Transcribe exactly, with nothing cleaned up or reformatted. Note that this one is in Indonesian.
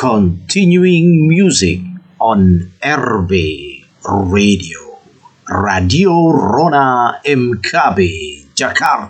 Continuing music on R B Radio. Radio Rona M K B Jakarta.